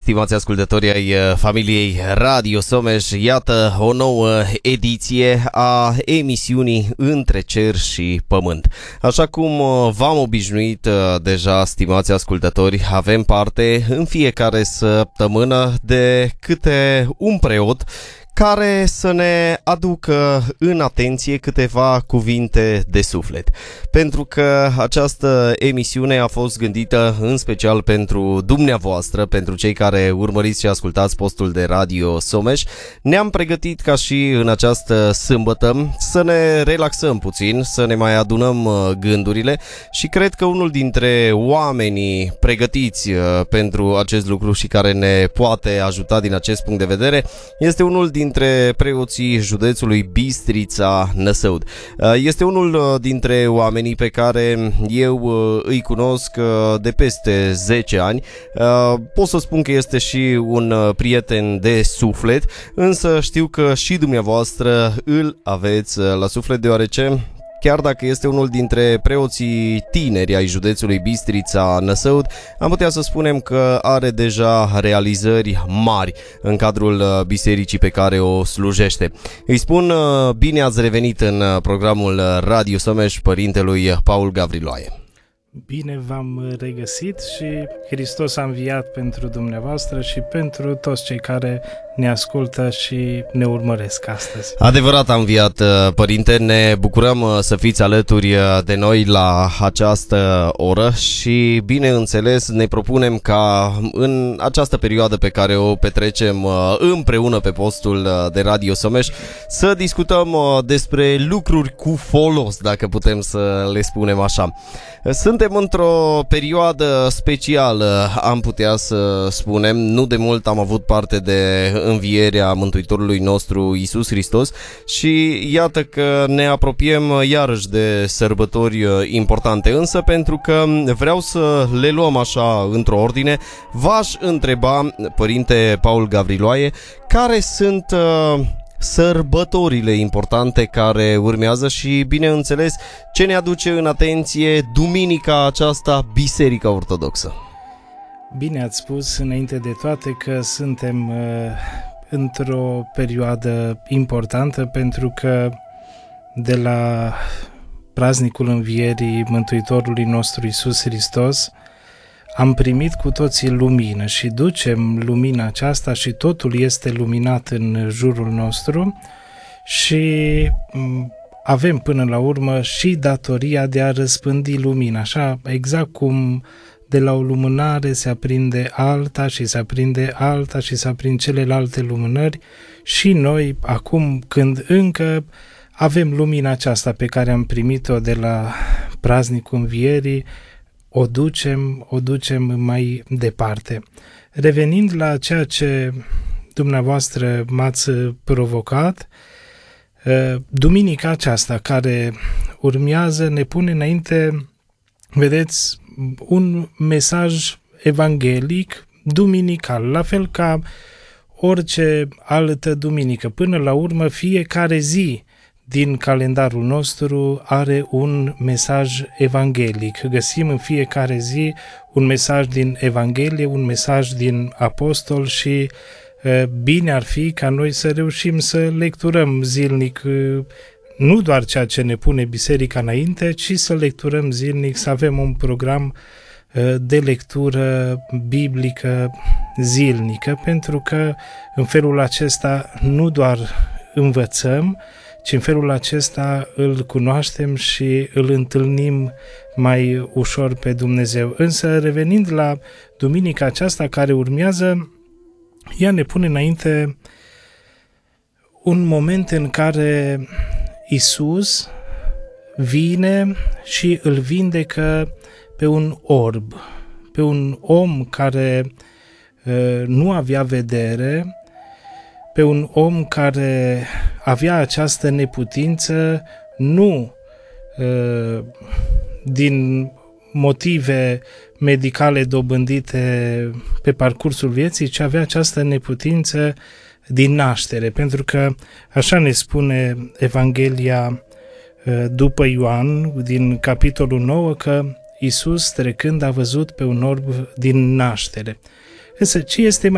stimați ascultători ai familiei Radio Someș, iată o nouă ediție a emisiunii Între Cer și Pământ. Așa cum v-am obișnuit deja, stimați ascultători, avem parte în fiecare săptămână de câte un preot care să ne aducă în atenție câteva cuvinte de suflet. Pentru că această emisiune a fost gândită în special pentru dumneavoastră, pentru cei care urmăriți și ascultați postul de Radio Someș, ne-am pregătit ca și în această sâmbătă să ne relaxăm puțin, să ne mai adunăm gândurile și cred că unul dintre oamenii pregătiți pentru acest lucru și care ne poate ajuta din acest punct de vedere este unul dintre preoții județului Bistrița Năsăud. Este unul dintre oamenii pe care eu îi cunosc de peste 10 ani. Pot să spun că este și un prieten de suflet, însă știu că și dumneavoastră îl aveți la suflet, deoarece chiar dacă este unul dintre preoții tineri ai județului Bistrița Năsăud, am putea să spunem că are deja realizări mari în cadrul bisericii pe care o slujește. Îi spun bine ați revenit în programul Radio Someș părintelui Paul Gavriloae. Bine v-am regăsit și Hristos a înviat pentru dumneavoastră și pentru toți cei care ne ascultă și ne urmăresc astăzi. Adevărat a înviat, părinte, ne bucurăm să fiți alături de noi la această oră și, bineînțeles, ne propunem ca în această perioadă pe care o petrecem împreună pe postul de Radio Someș să discutăm despre lucruri cu folos, dacă putem să le spunem așa. Suntem într-o perioadă specială, am putea să spunem. Nu de mult am avut parte de învierea Mântuitorului nostru Iisus Hristos și iată că ne apropiem iarăși de sărbători importante. Însă, pentru că vreau să le luăm așa într-o ordine, v-aș întreba, părinte Paul Gavriloae, care sunt sărbătorile importante care urmează și, bineînțeles, ce ne aduce în atenție duminica aceasta Biserica Ortodoxă. Bine ați spus înainte de toate că suntem într-o perioadă importantă, pentru că de la praznicul învierii Mântuitorului nostru Iisus Hristos am primit cu toții lumină și ducem lumina aceasta și totul este luminat în jurul nostru și avem până la urmă și datoria de a răspândi lumina, așa exact cum de la o lumânare se aprinde alta și se aprinde alta și se aprind celelalte lumânări și noi acum, când încă avem lumina aceasta pe care am primit-o de la praznicul învierii, o ducem mai departe. Revenind la ceea ce dumneavoastră m-ați provocat, duminica aceasta care urmează ne pune înainte, vedeți, un mesaj evanghelic duminical, la fel ca orice altă duminică. Până la urmă, fiecare zi din calendarul nostru are un mesaj evanghelic. Găsim în fiecare zi un mesaj din Evanghelie, un mesaj din Apostol și bine ar fi ca noi să reușim să lecturăm zilnic nu doar ceea ce ne pune biserica înainte, ci să lecturăm zilnic, să avem un program de lectură biblică zilnică, pentru că în felul acesta nu doar învățăm, ci în felul acesta îl cunoaștem și îl întâlnim mai ușor pe Dumnezeu. Însă, revenind la duminica aceasta care urmează, ea ne pune înainte un moment în care Iisus vine și îl vindecă pe un orb, pe un om care nu avea vedere, pe un om care avea această neputință nu din motive medicale dobândite pe parcursul vieții, ci avea această neputință din naștere, pentru că așa ne spune Evanghelia după Ioan, din capitolul 9, că Iisus, trecând, a văzut pe un orb din naștere. Însă ce este